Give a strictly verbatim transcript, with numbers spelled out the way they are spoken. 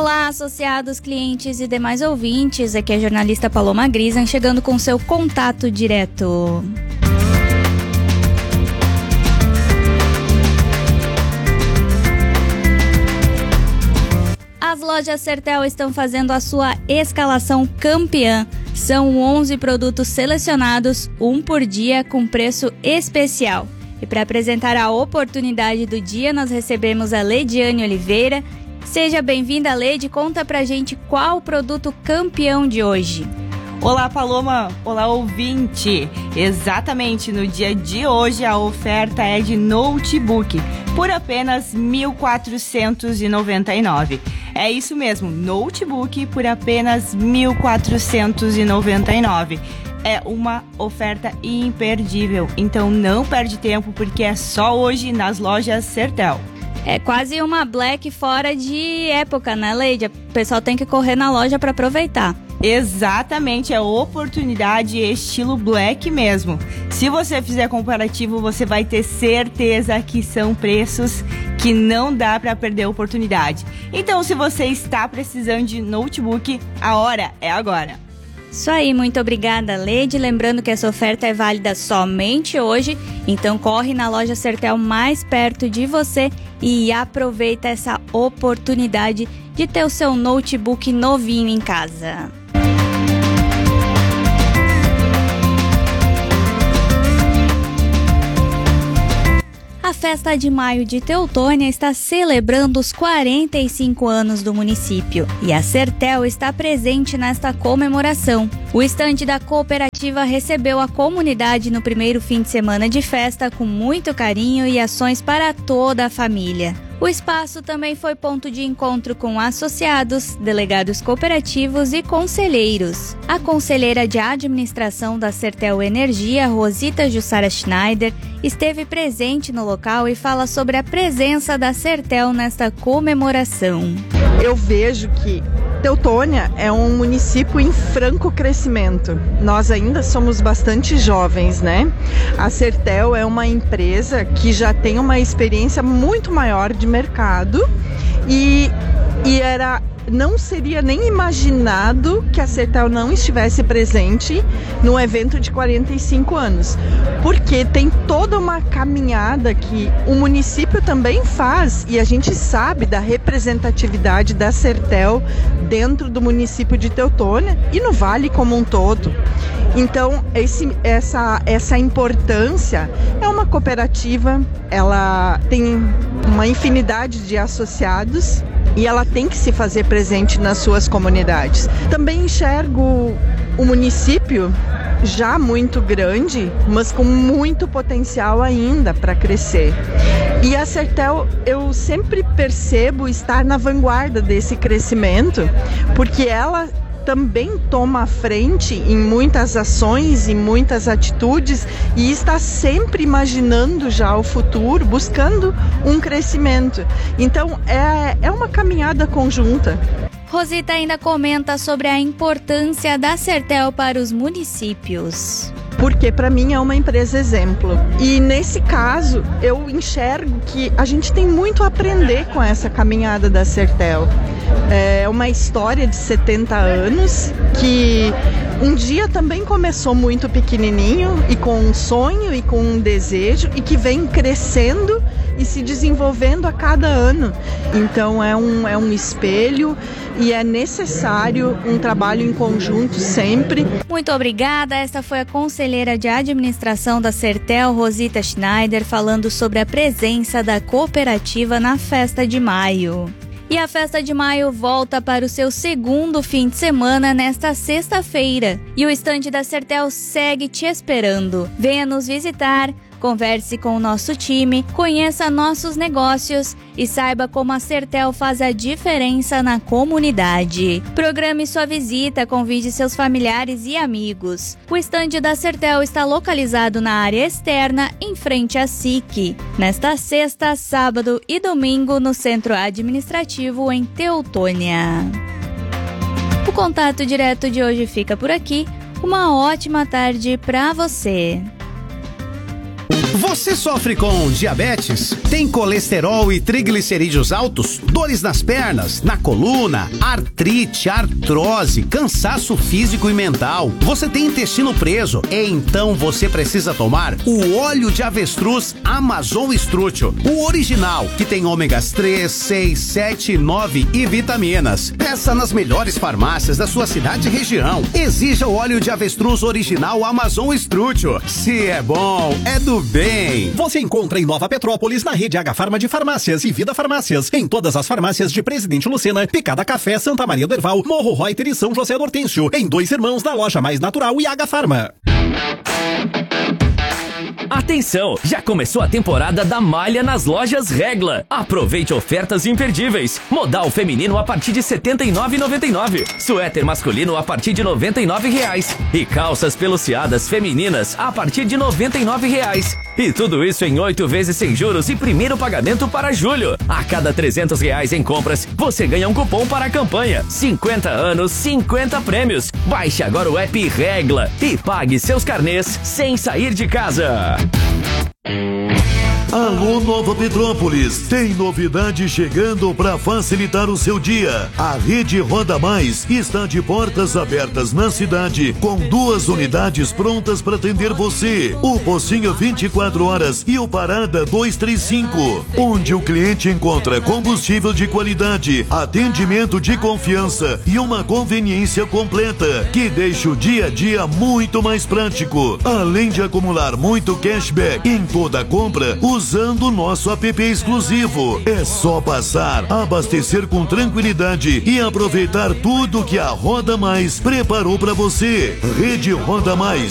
Olá, associados, clientes e demais ouvintes. Aqui é a jornalista Paloma Grisen, chegando com seu contato direto. As lojas Sertel estão fazendo a sua escalação campeã. São onze produtos selecionados, um por dia, com preço especial. E para apresentar a oportunidade do dia, nós recebemos a Leidiane Oliveira. Seja bem-vinda, Leide. Conta pra gente qual o produto campeão de hoje. Olá, Paloma. Olá, ouvinte. Exatamente, no dia de hoje a oferta é de notebook por apenas mil quatrocentos e noventa e nove reais. É isso mesmo, notebook por apenas mil quatrocentos e noventa e nove reais. É uma oferta imperdível, então não perde tempo porque é só hoje nas lojas Sertel. É quase uma Black fora de época, né, Leide? O pessoal tem que correr na loja para aproveitar. Exatamente, é oportunidade estilo Black mesmo. Se você fizer comparativo, você vai ter certeza que são preços que não dá para perder a oportunidade. Então, se você está precisando de notebook, a hora é agora. Isso aí, muito obrigada, Leide. Lembrando que essa oferta é válida somente hoje, então corre na loja Sertel mais perto de você e aproveita essa oportunidade de ter o seu notebook novinho em casa. A Festa de Maio de Teutônia está celebrando os quarenta e cinco anos do município e a Sertel está presente nesta comemoração. O estande da cooperativa recebeu a comunidade no primeiro fim de semana de festa com muito carinho e ações para toda a família. O espaço também foi ponto de encontro com associados, delegados cooperativos e conselheiros. A conselheira de administração da Sertel Energia, Rosita Jussara Schneider, esteve presente no local e fala sobre a presença da Sertel nesta comemoração. Eu vejo que Teutônia é um município em franco crescimento. Nós ainda somos bastante jovens, né? A Sertel é uma empresa que já tem uma experiência muito maior de mercado e, e era... não seria nem imaginado que a Sertel não estivesse presente no evento de quarenta e cinco anos, porque tem toda uma caminhada que o município também faz e a gente sabe da representatividade da Sertel dentro do município de Teutônia e no Vale como um todo. Então, esse, essa, essa importância é uma cooperativa, ela tem uma infinidade de associados e ela tem que se fazer presente nas suas comunidades. Também enxergo o município já muito grande, mas com muito potencial ainda para crescer. E a Sertel, eu sempre percebo estar na vanguarda desse crescimento, porque ela também toma a frente em muitas ações, em muitas atitudes e está sempre imaginando já o futuro, buscando um crescimento. Então é, é uma caminhada conjunta. Rosita ainda comenta sobre a importância da Sertel para os municípios. Porque para mim é uma empresa exemplo. E nesse caso eu enxergo que a gente tem muito a aprender com essa caminhada da Sertel. É uma história de setenta anos que um dia também começou muito pequenininho e com um sonho e com um desejo e que vem crescendo e se desenvolvendo a cada ano. Então é um, é um espelho e é necessário um trabalho em conjunto sempre. Muito obrigada. Esta foi a conselheira de administração da Sertel, Rosita Schneider, falando sobre a presença da cooperativa na Festa de Maio. E a Festa de Maio volta para o seu segundo fim de semana nesta sexta-feira. E o estande da Sertel segue te esperando. Venha nos visitar, converse com o nosso time, conheça nossos negócios e saiba como a Sertel faz a diferença na comunidade. Programe sua visita, convide seus familiares e amigos. O estande da Sertel está localizado na área externa, em frente à S I C. Nesta sexta, sábado e domingo no Centro Administrativo em Teutônia. O contato direto de hoje fica por aqui. Uma ótima tarde para você. Você sofre com diabetes? Tem colesterol e triglicerídeos altos? Dores nas pernas, na coluna, artrite, artrose, cansaço físico e mental? Você tem intestino preso? Então você precisa tomar o óleo de avestruz Amazon Estrútil, o original, que tem ômegas três, seis, sete, nove e vitaminas. Peça nas melhores farmácias da sua cidade e região. Exija o óleo de avestruz original Amazon Estrútil. Se é bom, é do bem. Você encontra em Nova Petrópolis, na rede H Farma de Farmácias e Vida Farmácias, em todas as farmácias de Presidente Lucena, Picada Café, Santa Maria do Herval, Morro Reuter e São José do Hortêncio, em Dois Irmãos, na Loja Mais Natural e H Farma. Atenção, já começou a temporada da malha nas lojas Regla. Aproveite ofertas imperdíveis. Modal feminino a partir de setenta e nove reais e noventa e nove centavos. Suéter masculino a partir de noventa e nove reais. E calças peluciadas femininas a partir de noventa e nove reais. E tudo isso em oito vezes sem juros e primeiro pagamento para julho. A cada trezentos reais em compras, você ganha um cupom para a campanha. cinquenta anos, cinquenta prêmios. Baixe agora o app Regla e pague seus carnês sem sair de casa. Alô Nova Petrópolis, tem novidade chegando para facilitar o seu dia. A Rede Roda Mais está de portas abertas na cidade, com duas unidades prontas para atender você. O Pocinho vinte e quatro horas e o Parada duzentos e trinta e cinco, onde o cliente encontra combustível de qualidade, atendimento de confiança e uma conveniência completa, que deixa o dia a dia muito mais prático. Além de acumular muito cashback em toda a compra, usando o nosso app exclusivo. É só passar, abastecer com tranquilidade e aproveitar tudo que a Roda Mais preparou para você. Rede Roda Mais,